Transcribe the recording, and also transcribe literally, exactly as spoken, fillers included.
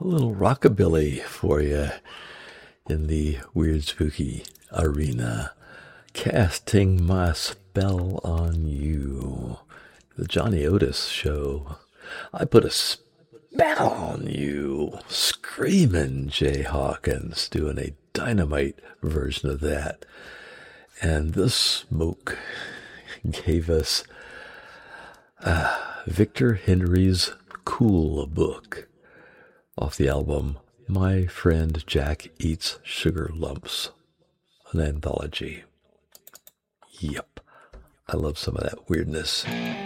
A little rockabilly for you in the weird spooky arena. Casting my spell on you. The Johnny Otis show. I put a spell on you. Screaming Jay Hawkins doing a dynamite version of that. And the Smoke gave us uh, Victor Henry's Cool Book off the album My Friend Jack Eats Sugar Lumps, an anthology. Yep, I love some of that weirdness.